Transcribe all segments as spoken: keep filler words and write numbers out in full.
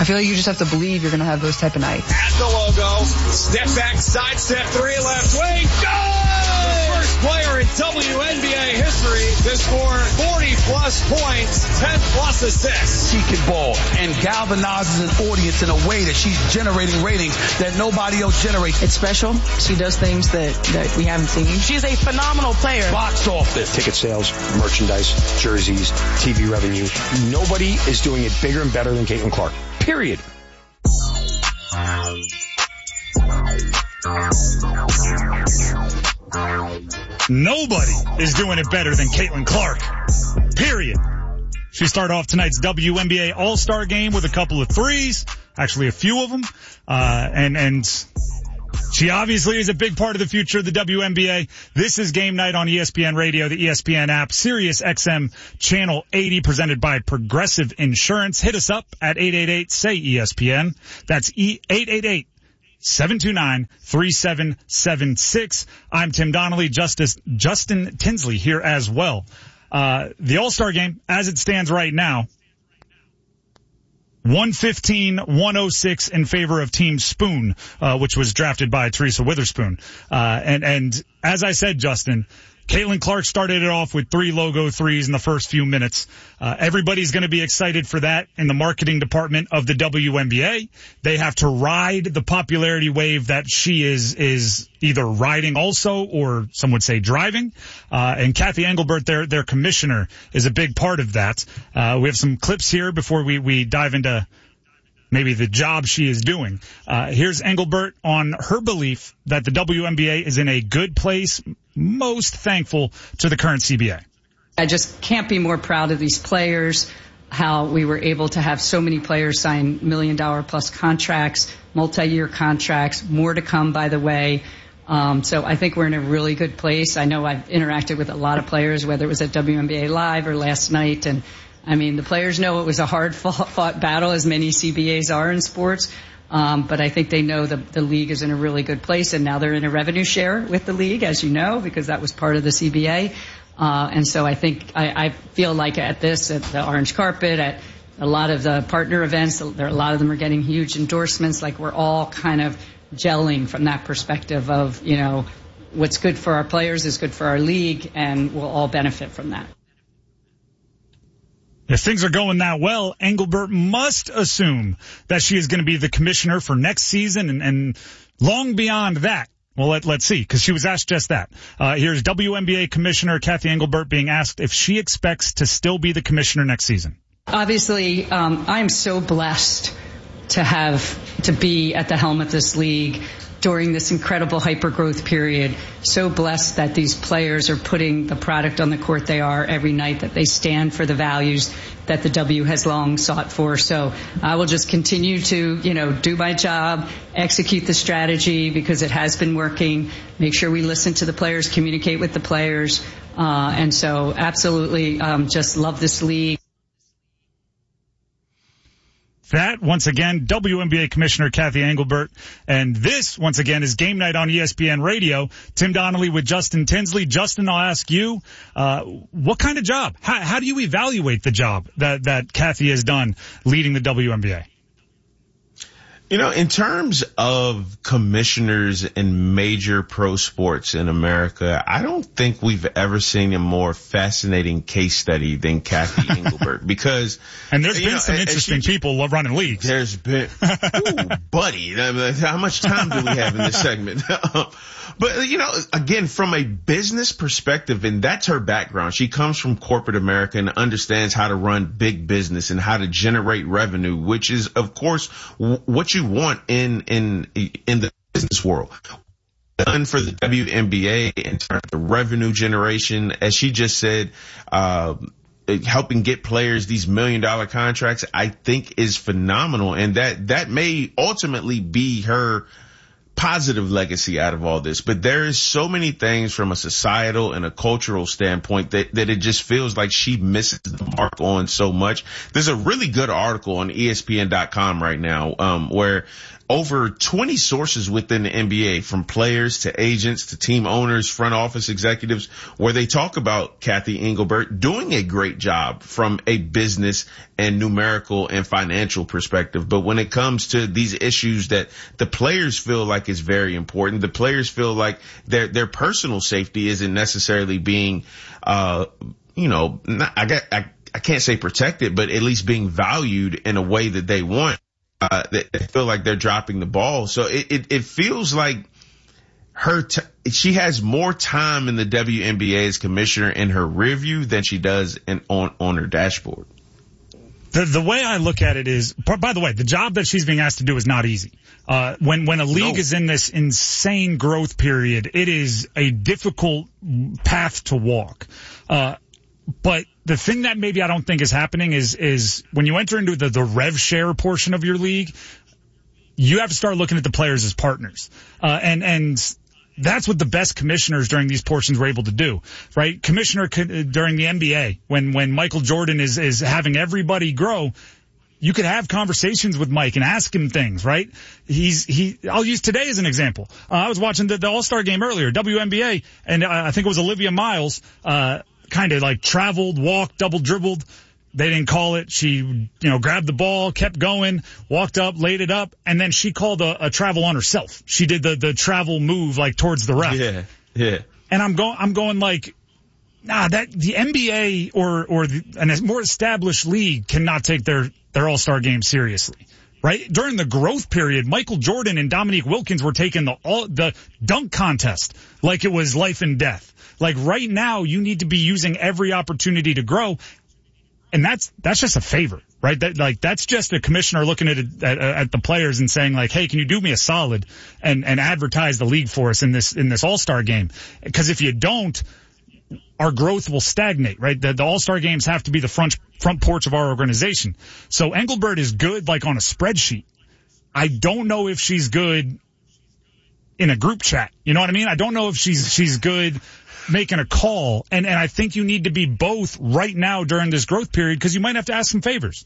feel like you just have to believe you're going to have those type of nights. At the logo, step back, side step, three, left wing, go! The first player in W N B A history to score forty plus points, ten plus assists. She can ball and galvanizes an audience in a way that she's generating ratings that nobody else generates. It's special. She does things that, that we haven't seen. She's a phenomenal player. Box office. Ticket sales, merchandise, jerseys, T V revenue. Nobody is doing it bigger and better than Caitlin Clark. Period. Nobody is doing it better than Caitlin Clark. Period. She started off tonight's W N B A All-Star game with a couple of threes, actually a few of them, uh, and, and she obviously is a big part of the future of the W N B A. This is Game Night on E S P N Radio, the E S P N app, Sirius X M Channel eighty, presented by Progressive Insurance. Hit us up at eight eight eight, S A Y, E S P N. That's eight eight eight, seven two nine, three seven seven six. I'm Tim Donnelly, Justice Justin Tinsley here as well. Uh, the All-Star game, as it stands right now, one fifteen, one oh six in favor of Team Spoon, uh, which was drafted by Teresa Witherspoon. Uh, and, and as I said, Justin, Caitlin Clark started it off with three logo threes in the first few minutes. Uh, everybody's going to be excited for that in the marketing department of the W N B A. They have to ride the popularity wave that she is, is either riding also, or some would say driving. Uh, and Kathy Engelbert, their, their commissioner, is a big part of that. Uh, we have some clips here before we, we dive into maybe the job she is doing. Uh, here's Engelbert on her belief that the W N B A is in a good place, most thankful to the current C B A. I just can't be more proud of these players, how we were able to have so many players sign million dollar plus contracts, multi-year contracts, more to come, by the way. Um, so I think we're in a really good place. I know I've interacted with a lot of players, whether it was at W N B A Live or last night, and I mean, the players know it was a hard-fought battle, as many C B As are in sports. Um, but I think they know the, the league is in a really good place, and now they're in a revenue share with the league, as you know, because that was part of the C B A. Uh, and so I think I, I feel like at this, at the orange carpet, at a lot of the partner events, there a lot of them are getting huge endorsements. Like, we're all kind of gelling from that perspective of, you know, what's good for our players is good for our league, and we'll all benefit from that. If things are going that well, Engelbert must assume that she is going to be the commissioner for next season and, and long beyond that. Well, let, let's see, because she was asked just that. Uh, here's W N B A Commissioner Kathy Engelbert being asked if she expects to still be the commissioner next season. Obviously, um, I'm so blessed to have to be at the helm of this league during this incredible hyper-growth period. So blessed that these players are putting the product on the court they are every night, that they stand for the values that the W has long sought for. So I will just continue to, you know, do my job, execute the strategy, because it has been working, make sure we listen to the players, communicate with the players. Uh, and so absolutely um, just love this league. That, once again, W N B A Commissioner Kathy Engelbert. And this, once again, is Game Night on E S P N Radio. Tim Donnelly with Justin Tinsley. Justin, I'll ask you, uh, what kind of job? How, how do you evaluate the job that, that Kathy has done leading the W N B A? You know, in terms of commissioners in major pro sports in America, I don't think we've ever seen a more fascinating case study than Kathy Engelbert, because and there's been know, some interesting she, people running leagues. There's been, ooh, buddy, how much time do we have in this segment? But, you know, again, from a business perspective, and that's her background. She comes from corporate America and understands how to run big business and how to generate revenue, which is, of course, w- what you want in, in, in the business world. Done for the W N B A in terms of the revenue generation, as she just said, uh, helping get players these million dollar contracts, I think is phenomenal. And that, that may ultimately be her positive legacy out of all this. But there is so many things from a societal and a cultural standpoint that, that it just feels like she misses the mark on so much. There's a really good article on E S P N dot com right now, um, where over twenty sources within the N B A, from players to agents to team owners, front office executives, where they talk about Cathy Engelbert doing a great job from a business and numerical and financial perspective. But when it comes to these issues that the players feel like is very important, the players feel like their, their personal safety isn't necessarily being, uh, you know, not, I get, I, I can't say protected, but at least being valued in a way that they want. Uh, they feel like they're dropping the ball. So it, it, it feels like her, t- she has more time in the W N B A as commissioner in her rear view than she does in, on, on her dashboard. The, the way I look at it is, by the way, the job that she's being asked to do is not easy. Uh, when, when a league no. is in this insane growth period, it is a difficult path to walk. Uh, But the thing that maybe I don't think is happening is, is when you enter into the, the rev share portion of your league, you have to start looking at the players as partners. Uh, and, and that's what the best commissioners during these portions were able to do, right? Commissioner during the N B A, when, when Michael Jordan is, is having everybody grow, you could have conversations with Mike and ask him things, right? He's, he, I'll use today as an example. Uh, I was watching the, the All-Star game earlier, W N B A, and I, I think it was Olivia Miles, uh, kind of like traveled, walked, double dribbled. They didn't call it. She, you know, grabbed the ball, kept going, walked up, laid it up, and then she called a, a travel on herself. She did the, the travel move like towards the ref. Yeah, yeah. And I'm going, I'm going like, nah, that, the N B A or, or the, a more established league cannot take their, their All-Star game seriously. Right? During the growth period, Michael Jordan and Dominique Wilkins were taking the all, the dunk contest like it was life and death. Like right now, you need to be using every opportunity to grow. And that's, that's just a favor, right? That, like, that's just a commissioner looking at, it, at, at the players and saying like, hey, can you do me a solid and, and advertise the league for us in this, in this All-Star game? Because if you don't, our growth will stagnate, right? The, the All-Star games have to be the front, front porch of our organization. So Engelbert is good, like on a spreadsheet. I don't know if she's good in a group chat. You know what I mean? I don't know if she's, she's good making a call. And, and I think you need to be both right now during this growth period because you might have to ask some favors.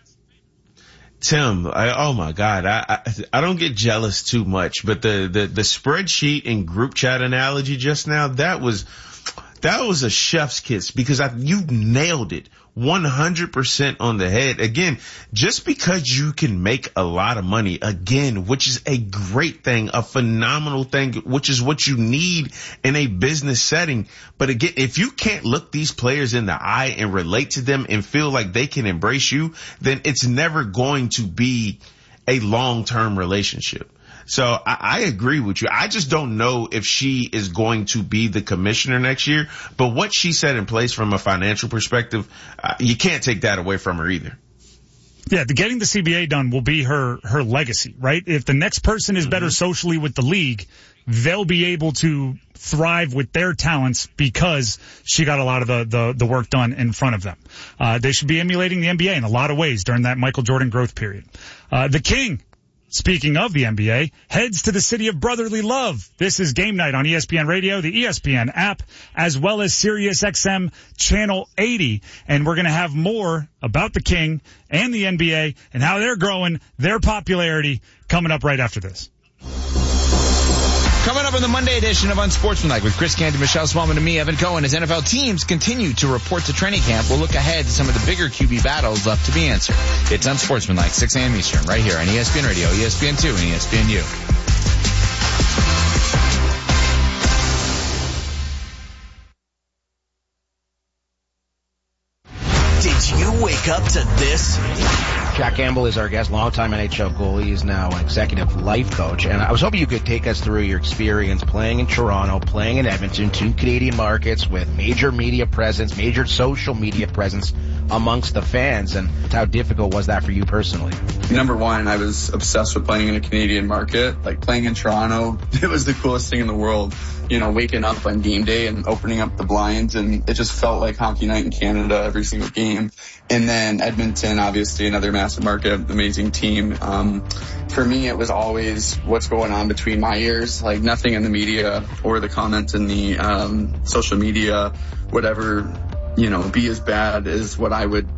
Tim, I, oh my God, I, I I don't get jealous too much, but the, the, the spreadsheet and group chat analogy just now, that was, that was a chef's kiss because I, you nailed it one hundred percent on the head. Again, just because you can make a lot of money, again, which is a great thing, a phenomenal thing, which is what you need in a business setting. But again, if you can't look these players in the eye and relate to them and feel like they can embrace you, then it's never going to be a long-term relationship. So I, I agree with you. I just don't know if she is going to be the commissioner next year. But what she set in place from a financial perspective, uh, you can't take that away from her either. Yeah, the getting the C B A done will be her, her legacy, right? If the next person is mm-hmm. better socially with the league, they'll be able to thrive with their talents because she got a lot of the, the, the work done in front of them. Uh, they should be emulating the N B A in a lot of ways during that Michael Jordan growth period. Uh, the King, speaking of the N B A, heads to the city of brotherly love. This is Game Night on E S P N Radio, the E S P N app, as well as Sirius X M Channel eighty. And we're going to have more about the King and the N B A and how they're growing their popularity coming up right after this. Coming up in the Monday edition of Unsportsmanlike with Chris Canty, Michelle Smallman, and me, Evan Cohen, as N F L teams continue to report to training camp, we'll look ahead to some of the bigger Q B battles left to be answered. It's Unsportsmanlike, six a.m. Eastern, right here on E S P N Radio, E S P N two, and E S P N U. Did you wake up to this? Jack Campbell is our guest, longtime N H L goalie. He's now an executive life coach. And I was hoping you could take us through your experience playing in Toronto, playing in Edmonton, two Canadian markets with major media presence, major social media presence amongst the fans. And how difficult was that for you personally? Number one, I was obsessed with playing in a Canadian market. Like playing in Toronto, it was the coolest thing in the world. You know, waking up on game day and opening up the blinds, and it just felt like hockey night in Canada every single game. And then Edmonton, obviously another massive market, amazing team. Um, for me, it was always what's going on between my ears, like nothing in the media or the comments in the um, social media, whatever, you know, be as bad as what I would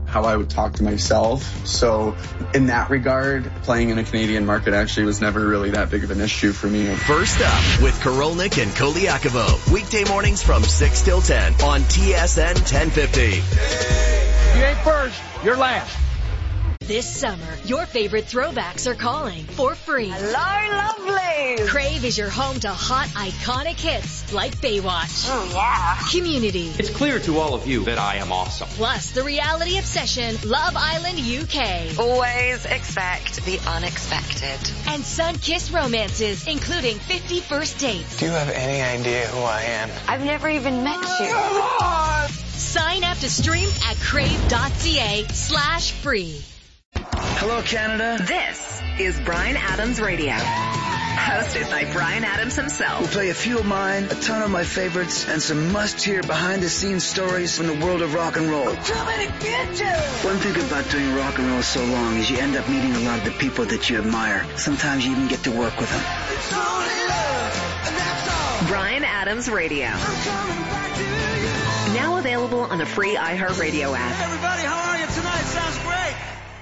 how I would talk to myself. So in that regard, playing in a Canadian market actually was never really that big of an issue for me. First Up with Korolnik and Koliakovo. Weekday mornings from six till ten on T S N ten fifty. You ain't first, you're last. This summer, your favorite throwbacks are calling for free. Hello, lovely. Crave is your home to hot, iconic hits like Baywatch. Oh, yeah. Community. It's clear to all of you that I am awesome. Plus, the reality obsession, Love Island U K. Always expect the unexpected. And sun-kissed romances, including fifty First Dates. Do you have any idea who I am? I've never even met you. Sign up to stream at crave.ca slash free. Hello, Canada. This is Bryan Adams Radio, hosted by Bryan Adams himself. We'll play a few of mine, a ton of my favorites, and some must-hear behind-the-scenes stories from the world of rock and roll. I'm coming to get you! One thing about doing rock and roll so long is you end up meeting a lot of the people that you admire. Sometimes you even get to work with them. It's only love, and that's all. Bryan Adams Radio. I'm coming back to you. Now available on the free iHeartRadio app. Hey, everybody, how are you tonight? Sounds great.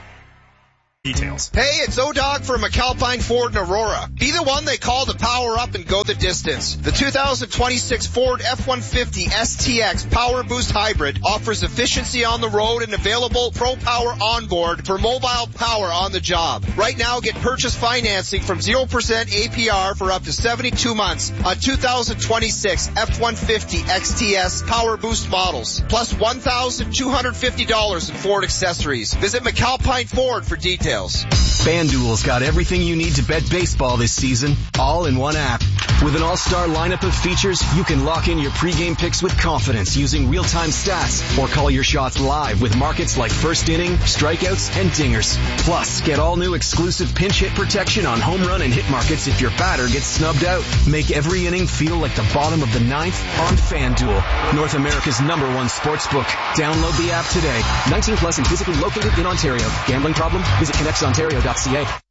Details. Hey, it's O-Dog from McAlpine Ford in Aurora. Be the one they call to power up and go the distance. The two thousand twenty-six Ford F one fifty S T X Power Boost Hybrid offers efficiency on the road and available Pro Power onboard for mobile power on the job. Right now, get purchase financing from zero percent A P R for up to seventy-two months on two thousand twenty-six F one fifty X T S Power Boost models, plus one thousand two hundred fifty dollars in Ford accessories. Visit McAlpine Ford for details. FanDuel's got everything you need to bet baseball this season, all in one app. With an all-star lineup of features, you can lock in your pregame picks with confidence using real-time stats or call your shots live with markets like first inning, strikeouts, and dingers. Plus, get all new exclusive pinch hit protection on home run and hit markets if your batter gets snubbed out. Make every inning feel like the bottom of the ninth on FanDuel, North America's number one sports book. Download the app today. nineteen plus and physically located in Ontario. Gambling problem? Visit connects ontario dot c a.